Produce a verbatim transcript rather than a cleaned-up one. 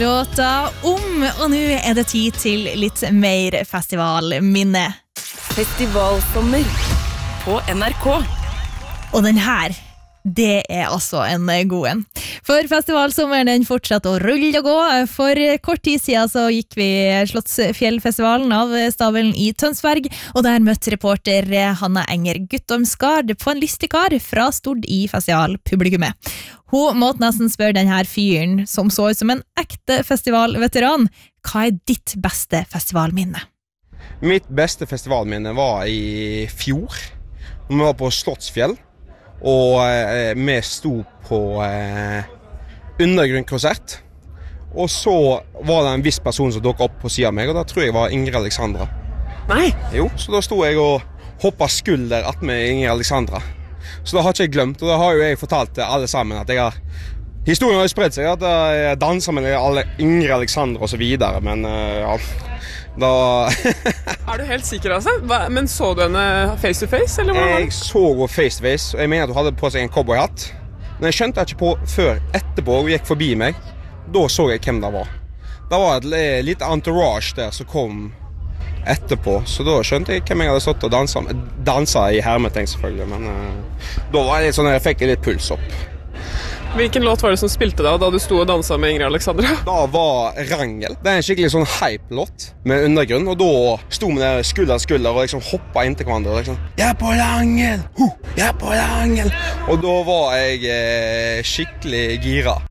Låta om, og nå er det tid til litt mer festivalminne. Festivalsommer på N R K. Og den her, det er altså en god en. For festivalsommeren den fortsatte å rulle og gå. For kort tid siden så gikk vi Slottsfjellfestivalen av stabelen i Tønsberg, og der møtte reporter Hanna Enger Guttormsgard på en lystig fra Stord i festivalpublikummet. Hun måtte nesten spørre denne fyren, som så ut som en ekte festivalveteran, hva er ditt beste festivalminne? Mitt beste festivalminne var i fjor, når vi var på Slottsfjell, og eh, vi sto på eh, undergrunnkonsert, og så var det en viss person som dukket opp på siden av meg, og da tror jeg var Ingrid Alexandra. Nei? Jo, så da sto jeg og hoppet skulder at med Ingrid Alexandra. Så da har ikke jeg glemt, og da har jo jeg fortalt til alle sammen at jeg har... Historien har jo spredt seg, at jeg danser med alle Ingrid Alexandra og så videre, men uh, ja, da... Er du helt sikker altså? Hva, men så du henne face to face, eller hva? Jeg så henne face to face, og jeg mener at hun hadde på seg en cowboyhatt. Men jeg skjønte ikke på før etterpå hun gikk forbi meg. Da så jeg hvem det var. Det var et litt entourage der som kom etterpå, så da skjønte jeg hvem jeg hadde stått og danset, danset i hermeteng selvfølgelig, men uh, da var det litt sånn at jeg fikk litt puls opp. Hvilken låt var det som spilte da, da du sto og danset med Ingrid Alexandra? Da var Rangel. Det er en skikkelig sånn hype-låt med undergrunn, og da sto vi der skulder skulder og liksom hoppet inn til hverandre og liksom, jeg er på Rangel! Huh, jeg er på Rangel! Og da var jeg eh, skikkelig gira.